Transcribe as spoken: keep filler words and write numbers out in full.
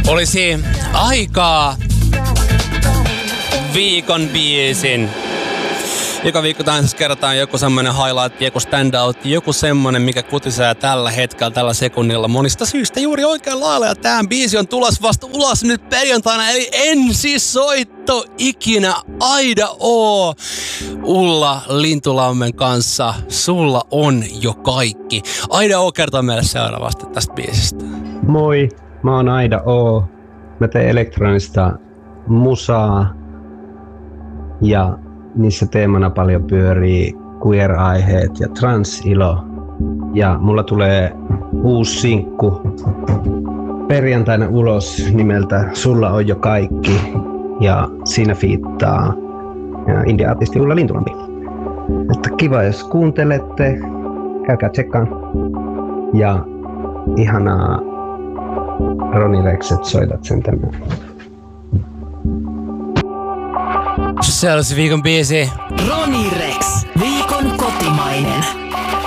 Olisi aikaa viikon biisin. Joka viikko tanssi kerrotaan joku semmoinen highlight, joku standout, joku semmoinen, mikä kutisee tällä hetkellä, tällä sekunnilla monista syistä juuri oikein lailla. Ja tämä biisi on tulossa vasta ulos nyt perjantaina, eli ensisoitto ikinä Aida O. Ulla Lintulammen kanssa. Sulla on jo kaikki. Aida O kertoo meille seuraavasti tästä biisistä. Moi, mä oon Aida O. Mä teen elektronista musaa ja niissä teemana paljon pyörii queer-aiheet ja trans-ilo. Ja mulla tulee uusi sinkku perjantaina ulos nimeltä Sulla on jo kaikki. Ja siinä fiittaa indie-artisti Ulla Lintulampi. Että kiva jos kuuntelette, käykää tsekkaan. Ja ihanaa Ronnie Rex, että soitat sen tänään. Se olisi viikon biisi. Ronnie Rex, viikon kotimainen.